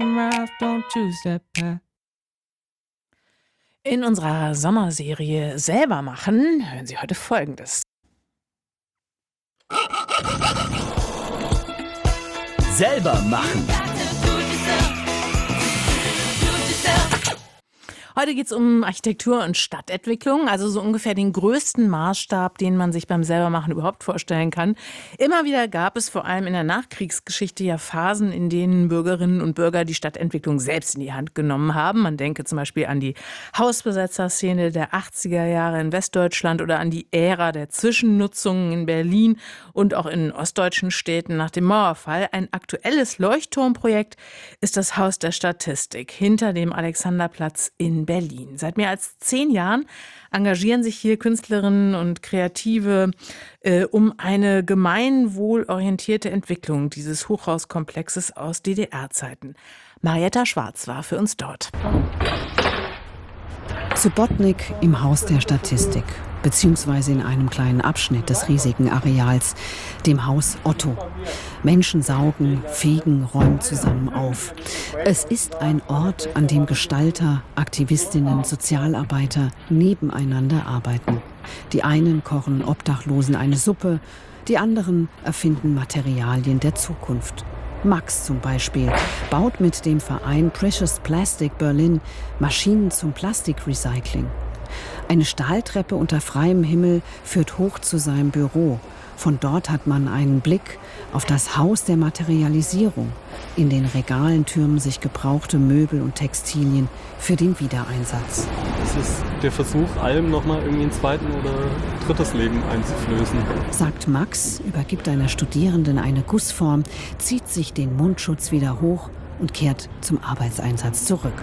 your mouth, don't you step back. In unserer Sommerserie Selber machen hören Sie heute Folgendes. Selber machen. Heute geht es um Architektur und Stadtentwicklung, also so ungefähr den größten Maßstab, den man sich beim Selbermachen überhaupt vorstellen kann. Immer wieder gab es vor allem in der Nachkriegsgeschichte ja Phasen, in denen Bürgerinnen und Bürger die Stadtentwicklung selbst in die Hand genommen haben. Man denke zum Beispiel an die Hausbesetzerszene der 80er Jahre in Westdeutschland oder an die Ära der Zwischennutzungen in Berlin und auch in ostdeutschen Städten nach dem Mauerfall. Ein aktuelles Leuchtturmprojekt ist das Haus der Statistik hinter dem Alexanderplatz in Berlin. Seit mehr als 10 Jahren engagieren sich hier Künstlerinnen und Kreative um eine gemeinwohlorientierte Entwicklung dieses Hochhauskomplexes aus DDR-Zeiten. Marietta Schwarz war für uns dort. Subotnik im Haus der Statistik, beziehungsweise in einem kleinen Abschnitt des riesigen Areals, dem Haus Otto. Menschen saugen, fegen, räumen zusammen auf. Es ist ein Ort, an dem Gestalter, Aktivistinnen, Sozialarbeiter nebeneinander arbeiten. Die einen kochen Obdachlosen eine Suppe, die anderen erfinden Materialien der Zukunft. Max zum Beispiel baut mit dem Verein Precious Plastic Berlin Maschinen zum Plastikrecycling. Eine Stahltreppe unter freiem Himmel führt hoch zu seinem Büro. Von dort hat man einen Blick auf das Haus der Materialisierung. In den Regalen türmen sich gebrauchte Möbel und Textilien für den Wiedereinsatz. Das ist der Versuch, allem nochmal irgendwie ein zweites oder drittes Leben einzuflößen. Sagt Max, übergibt einer Studierenden eine Gussform, zieht sich den Mundschutz wieder hoch und kehrt zum Arbeitseinsatz zurück.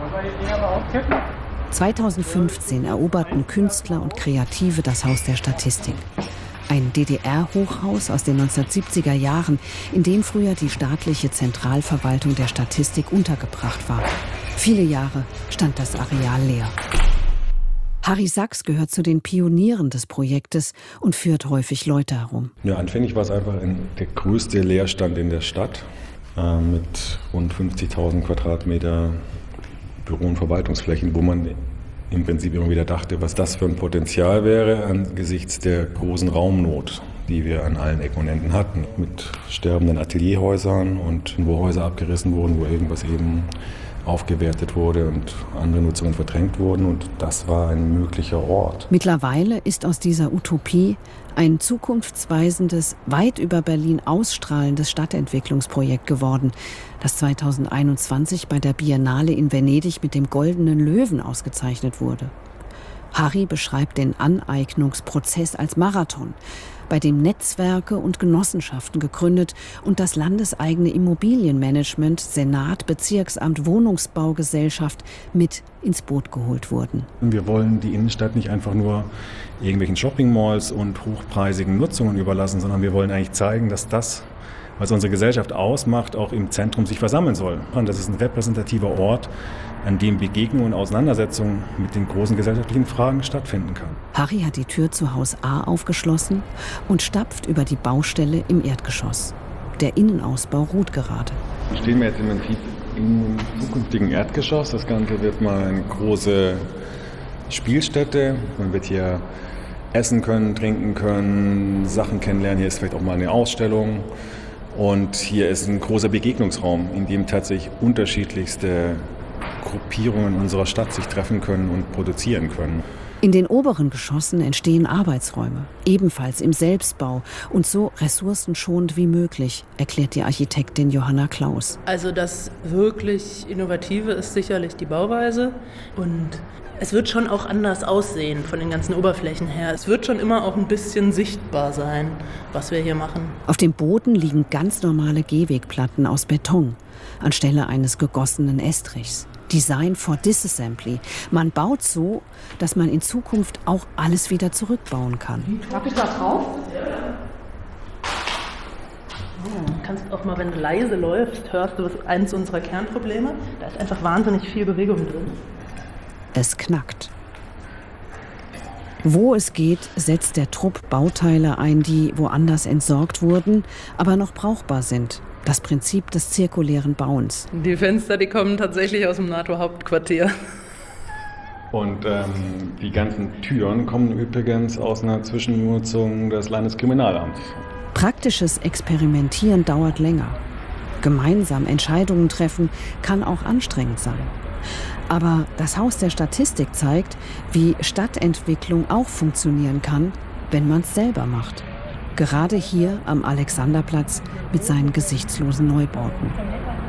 2015 eroberten Künstler und Kreative das Haus der Statistik. Ein DDR-Hochhaus aus den 1970er Jahren, in dem früher die staatliche Zentralverwaltung der Statistik untergebracht war. Viele Jahre stand das Areal leer. Harry Sachs gehört zu den Pionieren des Projektes und führt häufig Leute herum. Ja, anfänglich war es einfach der größte Leerstand in der Stadt mit rund 50.000 Quadratmeter Büro- und Verwaltungsflächen, wo man im Prinzip immer wieder dachte, was das für ein Potenzial wäre angesichts der großen Raumnot, die wir an allen Ecken und Enden hatten. Mit sterbenden Atelierhäusern und wo Häuser abgerissen wurden, wo irgendwas eben aufgewertet wurde und andere Nutzungen verdrängt wurden. Und das war ein möglicher Ort. Mittlerweile ist aus dieser Utopie ein zukunftsweisendes, weit über Berlin ausstrahlendes Stadtentwicklungsprojekt geworden, das 2021 bei der Biennale in Venedig mit dem Goldenen Löwen ausgezeichnet wurde. Harry beschreibt den Aneignungsprozess als Marathon, bei dem Netzwerke und Genossenschaften gegründet und das landeseigene Immobilienmanagement, Senat, Bezirksamt, Wohnungsbaugesellschaft mit ins Boot geholt wurden. Wir wollen die Innenstadt nicht einfach nur irgendwelchen Shoppingmalls und hochpreisigen Nutzungen überlassen, sondern wir wollen eigentlich zeigen, dass das, was unsere Gesellschaft ausmacht, auch im Zentrum sich versammeln soll. Und das ist ein repräsentativer Ort, an dem Begegnung und Auseinandersetzung mit den großen gesellschaftlichen Fragen stattfinden kann. Harry hat die Tür zu Haus A aufgeschlossen und stapft über die Baustelle im Erdgeschoss. Der Innenausbau ruht gerade. Wir stehen jetzt im Prinzip im zukünftigen Erdgeschoss. Das Ganze wird mal eine große Spielstätte. Man wird hier essen können, trinken können, Sachen kennenlernen. Hier ist vielleicht auch mal eine Ausstellung. Und hier ist ein großer Begegnungsraum, in dem tatsächlich unterschiedlichste Gruppierungen unserer Stadt sich treffen können und produzieren können. In den oberen Geschossen entstehen Arbeitsräume, ebenfalls im Selbstbau und so ressourcenschonend wie möglich, erklärt die Architektin Johanna Klaus. Also das wirklich Innovative ist sicherlich die Bauweise und es wird schon auch anders aussehen von den ganzen Oberflächen her. Es wird schon immer auch ein bisschen sichtbar sein, was wir hier machen. Auf dem Boden liegen ganz normale Gehwegplatten aus Beton, anstelle eines gegossenen Estrichs. Design for Disassembly. Man baut so, dass man in Zukunft auch alles wieder zurückbauen kann. Darf ich da drauf? Du kannst auch mal, wenn du leise läufst, hörst du, was eines unserer Kernprobleme. Da ist einfach wahnsinnig viel Bewegung drin. Es knackt. Wo es geht, setzt der Trupp Bauteile ein, die woanders entsorgt wurden, aber noch brauchbar sind. Das Prinzip des zirkulären Bauens. Die Fenster, die kommen tatsächlich aus dem NATO-Hauptquartier. Und die ganzen Türen kommen übrigens aus einer Zwischennutzung des Landeskriminalamts. Praktisches Experimentieren dauert länger. Gemeinsam Entscheidungen treffen kann auch anstrengend sein. Aber das Haus der Statistik zeigt, wie Stadtentwicklung auch funktionieren kann, wenn man es selber macht. Gerade hier am Alexanderplatz mit seinen gesichtslosen Neubauten.